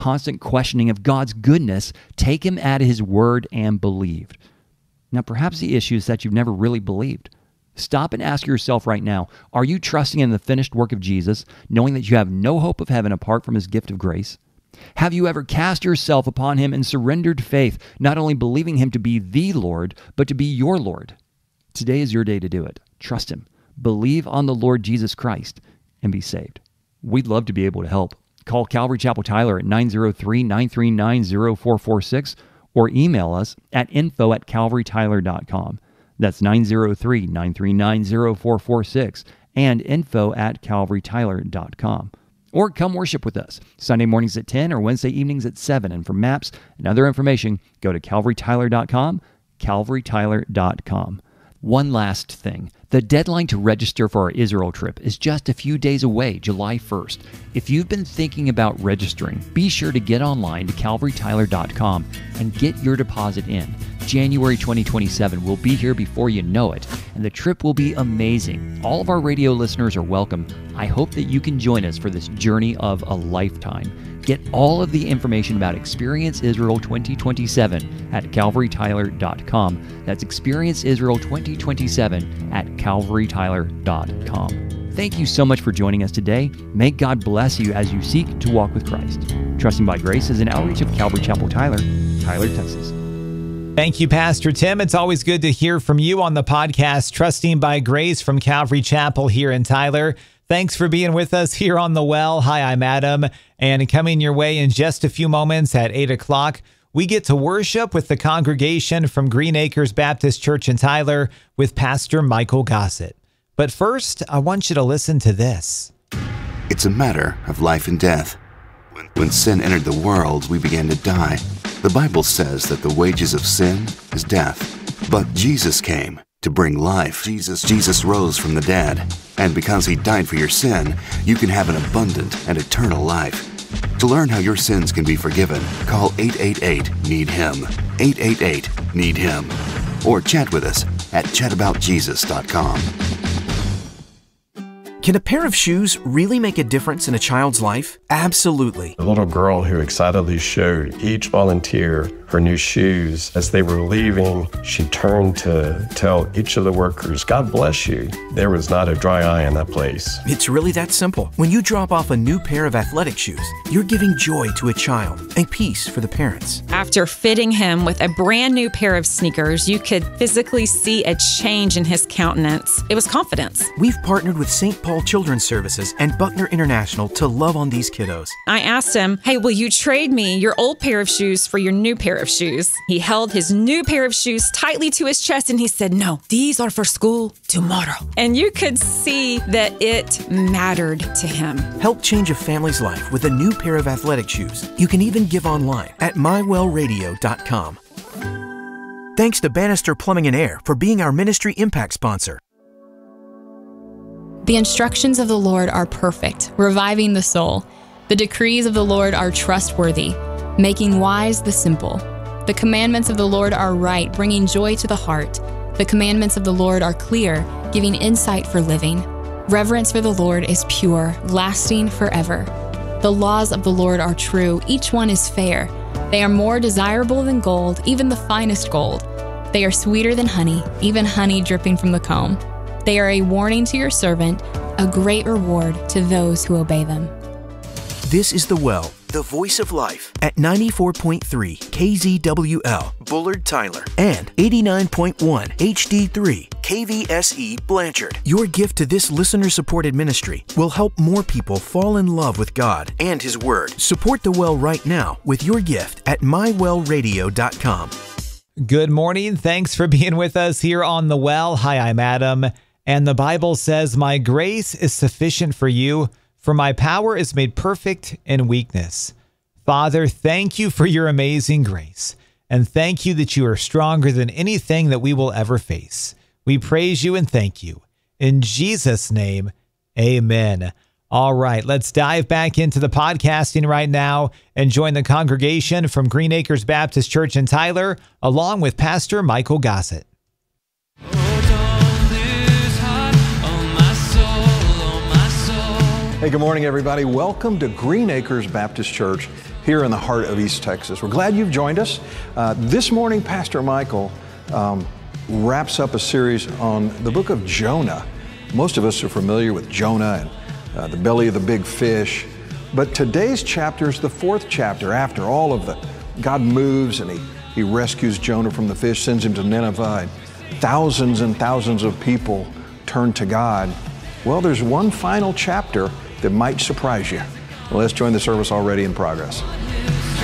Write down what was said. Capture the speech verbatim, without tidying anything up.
constant questioning of God's goodness, take him at his word and believed. Now, perhaps the issue is that you've never really believed. Stop and ask yourself right now, are you trusting in the finished work of Jesus, knowing that you have no hope of heaven apart from his gift of grace? Have you ever cast yourself upon him and surrendered faith, not only believing him to be the Lord, but to be your Lord? Today is your day to do it. Trust him. Believe on the Lord Jesus Christ and be saved. We'd love to be able to help. Call Calvary Chapel Tyler at nine zero three, nine three nine, zero four four six or email us at info at calvary tyler dot com. That's nine zero three, nine three nine, zero four four six and info at calvary tyler dot com. Or come worship with us Sunday mornings at ten or Wednesday evenings at seven. And for maps and other information, go to calvary tyler dot com, calvary tyler dot com. One last thing. The deadline to register for our Israel trip is just a few days away, July first. If you've been thinking about registering, be sure to get online to calvary tyler dot com and get your deposit in. January twenty twenty-seven will be here before you know it, and the trip will be amazing. All of our radio listeners are welcome. I hope that you can join us for this journey of a lifetime. Get all of the information about Experience Israel twenty twenty-seven at calvary tyler dot com. That's Experience Israel twenty twenty-seven at calvary tyler dot com. Thank you so much for joining us today. May God bless you as you seek to walk with Christ. Trusting by Grace is an outreach of Calvary Chapel Tyler, Tyler, Texas. Thank you, Pastor Tim. It's always good to hear from you on the podcast, Trusting by Grace from Calvary Chapel here in Tyler. Thanks for being with us here on The Well. Hi, I'm Adam, and coming your way in just a few moments at eight o'clock, we get to worship with the congregation from Green Acres Baptist Church in Tyler with Pastor Michael Gossett. But first, I want you to listen to this. It's a matter of life and death. When sin entered the world, we began to die. The Bible says that the wages of sin is death. But Jesus came to bring life. Jesus, Jesus rose from the dead. And because he died for your sin, you can have an abundant and eternal life. To learn how your sins can be forgiven, call eight eight eight, need him. eight eight eight, need him. Or chat with us at chat about jesus dot com. Can a pair of shoes really make a difference in a child's life? Absolutely. The little girl who excitedly showed each volunteer her new shoes. As they were leaving, she turned to tell each of the workers, God bless you. There was not a dry eye in that place. It's really that simple. When you drop off a new pair of athletic shoes, you're giving joy to a child and peace for the parents. After fitting him with a brand new pair of sneakers, you could physically see a change in his countenance. It was confidence. We've partnered with Saint Paul Children's Services and Buckner International to love on these kiddos. I asked him, hey, will you trade me your old pair of shoes for your new pair of shoes? He held his new pair of shoes tightly to his chest and he said, no, these are for school tomorrow. And you could see that it mattered to him. Help change a family's life with a new pair of athletic shoes. You can even give online at my well radio dot com. Thanks to Bannister Plumbing and Air for being our ministry impact sponsor. The instructions of the Lord are perfect, reviving the soul. The decrees of the Lord are trustworthy, making wise the simple. The commandments of the Lord are right, bringing joy to the heart. The commandments of the Lord are clear, giving insight for living. Reverence for the Lord is pure, lasting forever. The laws of the Lord are true, each one is fair. They are more desirable than gold, even the finest gold. They are sweeter than honey, even honey dripping from the comb. They are a warning to your servant, a great reward to those who obey them. This is The Well, the voice of life, at ninety-four point three K Z W L, Bullard, Tyler, and eighty-nine point one H D three K V S E, Blanchard. Your gift to this listener-supported ministry will help more people fall in love with God and His Word. Support The Well right now with your gift at my well radio dot com. Good morning. Thanks for being with us here on The Well. Hi, I'm Adam. And the Bible says, my grace is sufficient for you, for my power is made perfect in weakness. Father, thank you for your amazing grace. And thank you that you are stronger than anything that we will ever face. We praise you and thank you. In Jesus' name, amen. All right, let's dive back into the podcasting right now and join the congregation from Green Acres Baptist Church in Tyler, along with Pastor Michael Gossett. Hey, good morning, everybody. Welcome to Green Acres Baptist Church here in the heart of East Texas. We're glad you've joined us. Uh, this morning, Pastor Michael um, wraps up a series on the book of Jonah. Most of us are familiar with Jonah and uh, the belly of the big fish, but today's chapter is the fourth chapter after all of the, God moves and he, he rescues Jonah from the fish, sends him to Nineveh, and thousands and thousands of people turn to God. Well, there's one final chapter that might surprise you. Well, let's join the service already in progress.